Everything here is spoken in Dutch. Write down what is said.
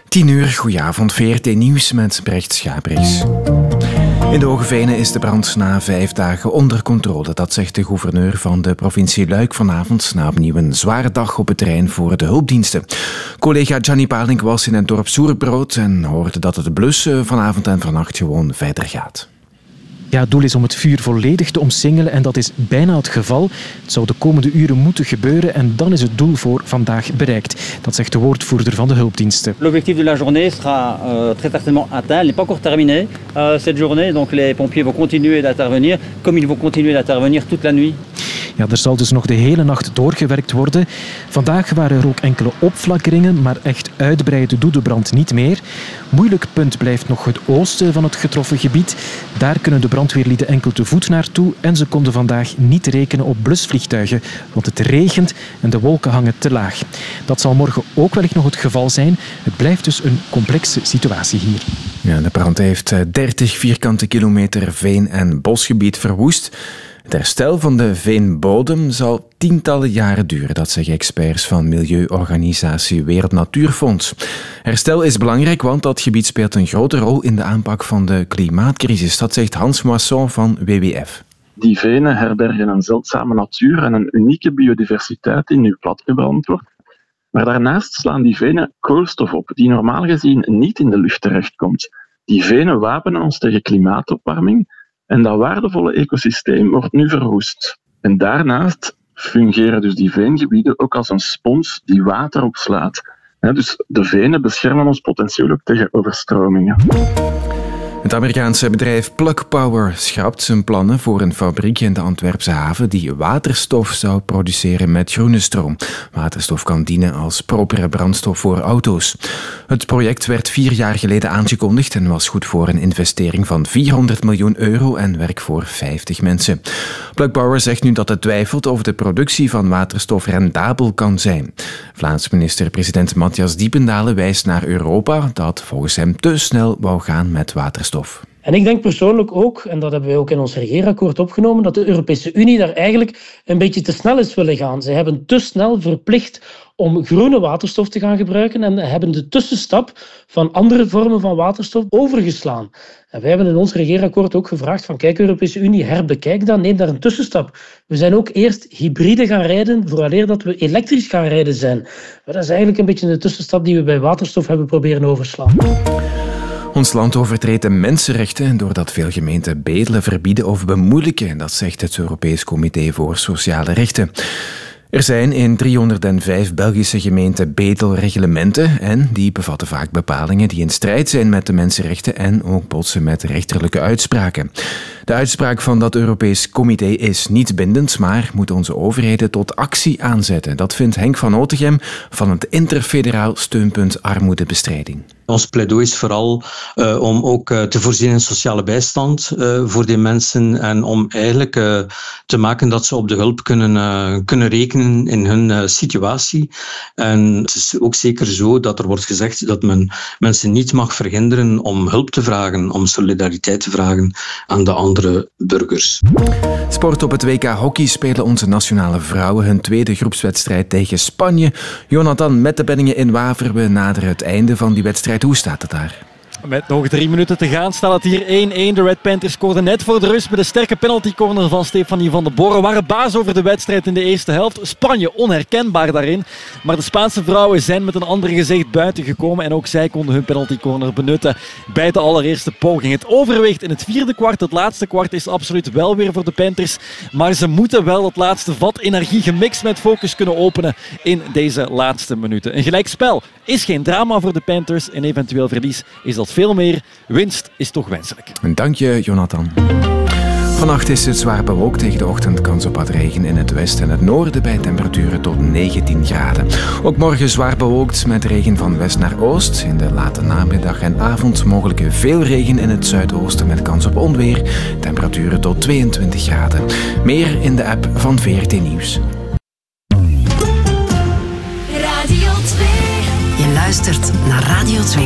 10:00, goedenavond, VRT Nieuws met Brecht Schaaprijs. In de Hoge Venen is de brand na 5 dagen onder controle. Dat zegt de gouverneur van de provincie Luik vanavond na opnieuw een zware dag op het terrein voor de hulpdiensten. Collega Gianni Palink was in het dorp Soerbrood en hoorde dat het blussen vanavond en vannacht gewoon verder gaat. Ja, het doel is om het vuur volledig te omsingelen en dat is bijna het geval. Het zou de komende uren moeten gebeuren en dan is het doel voor vandaag bereikt. Dat zegt de woordvoerder van de hulpdiensten. L'objectif de la journée sera très certainement atteint. Elle n'est pas encore terminée cette journée, donc les pompiers vont continuer d'intervenir, comme ils vont continuer d'intervenir toute la nuit. Ja, er zal dus nog de hele nacht doorgewerkt worden. Vandaag waren er ook enkele opflakkeringen, maar echt uitbreiden doet de brand niet meer. Moeilijk punt blijft nog het oosten van het getroffen gebied. Daar kunnen de brandweerlieden enkel te voet naartoe en ze konden vandaag niet rekenen op blusvliegtuigen, want het regent en de wolken hangen te laag. Dat zal morgen ook wellicht nog het geval zijn. Het blijft dus een complexe situatie hier. Ja, de brand heeft 30 vierkante kilometer veen- en bosgebied verwoest. Het herstel van de veenbodem zal tientallen jaren duren, dat zeggen experts van milieuorganisatie Wereld Natuurfonds. Herstel is belangrijk, want dat gebied speelt een grote rol in de aanpak van de klimaatcrisis. Dat zegt Hans Moisson van WWF. Die venen herbergen een zeldzame natuur en een unieke biodiversiteit die nu platgebrand wordt. Maar daarnaast slaan die venen koolstof op, die normaal gezien niet in de lucht terechtkomt. Die venen wapenen ons tegen klimaatopwarming. En dat waardevolle ecosysteem wordt nu verwoest. En daarnaast fungeren dus die veengebieden ook als een spons die water opslaat. Dus de venen beschermen ons potentieel ook tegen overstromingen. Het Amerikaanse bedrijf Plug Power schrapt zijn plannen voor een fabriek in de Antwerpse haven die waterstof zou produceren met groene stroom. Waterstof kan dienen als propere brandstof voor auto's. Het project werd 4 jaar geleden aangekondigd en was goed voor een investering van €400 miljoen en werk voor 50 mensen. Plug Power zegt nu dat het twijfelt of de productie van waterstof rendabel kan zijn. Vlaams minister-president Matthias Diependalen wijst naar Europa dat volgens hem te snel wou gaan met waterstof. En ik denk persoonlijk ook, en dat hebben we ook in ons regeerakkoord opgenomen, dat de Europese Unie daar eigenlijk een beetje te snel is willen gaan. Ze hebben te snel verplicht om groene waterstof te gaan gebruiken en hebben de tussenstap van andere vormen van waterstof overgeslaan. En wij hebben in ons regeerakkoord ook gevraagd van kijk Europese Unie, herbekijk dat, neem daar een tussenstap. We zijn ook eerst hybride gaan rijden, vooraleer dat we elektrisch gaan rijden zijn. Maar dat is eigenlijk een beetje de tussenstap die we bij waterstof hebben proberen overslaan. Ons land overtreedt de mensenrechten doordat veel gemeenten bedelen verbieden of bemoeilijken. Dat zegt het Europees Comité voor Sociale Rechten. Er zijn in 305 Belgische gemeenten bedelreglementen en die bevatten vaak bepalingen die in strijd zijn met de mensenrechten en ook botsen met rechterlijke uitspraken. De uitspraak van dat Europees Comité is niet bindend, maar moeten onze overheden tot actie aanzetten. Dat vindt Henk van Otegem van het Interfederaal Steunpunt Armoedebestrijding. Ons pleidooi is vooral om ook te voorzien in sociale bijstand voor die mensen en om eigenlijk te maken dat ze op de hulp kunnen rekenen in hun situatie. En het is ook zeker zo dat er wordt gezegd dat men mensen niet mag verhinderen om hulp te vragen, om solidariteit te vragen aan de andere burgers. Sport op het WK Hockey spelen onze nationale vrouwen hun tweede groepswedstrijd tegen Spanje. Jonathan, met de Benningen in Waver, we naderen het einde van die wedstrijd. Hoe staat het daar? Met nog 3 minuten te gaan staat het hier 1-1. De Red Panthers scoorden net voor de rust met een sterke penaltycorner van Stefanie van de Borre. Waren baas over de wedstrijd in de eerste helft. Spanje onherkenbaar daarin. Maar de Spaanse vrouwen zijn met een ander gezicht buiten gekomen. En ook zij konden hun penaltycorner benutten bij de allereerste poging. Het overweegt in het 4e kwart. Het laatste kwart is absoluut wel weer voor de Panthers. Maar ze moeten wel het laatste vat energie gemixt met focus kunnen openen in deze laatste minuten. Een gelijkspel is geen drama voor de Panthers. Een eventueel verlies is dat veel meer. Winst is toch wenselijk. Dank je, Jonathan. Vannacht is het zwaar bewolkt, tegen de ochtend kans op wat regen in het westen en het noorden bij temperaturen tot 19 graden. Ook morgen zwaar bewolkt met regen van west naar oost. In de late namiddag en avond mogelijk veel regen in het zuidoosten met kans op onweer. Temperaturen tot 22 graden. Meer in de app van VRT Nieuws. Radio 2. Je luistert naar Radio 2.